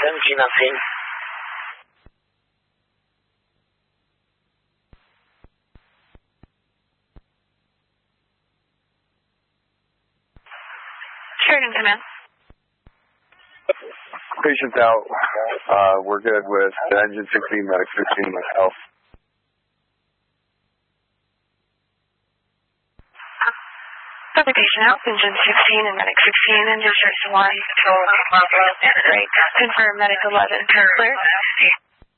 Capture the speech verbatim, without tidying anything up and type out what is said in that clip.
engine nothing. Sheridan, come in. Patient's out. Uh, we're good with the engine sixteen, medic sixteen, myself. Copy, patient out, engine sixteen and medic sixteen, and discharge to one. Great. Confirm medic eleven. Clear.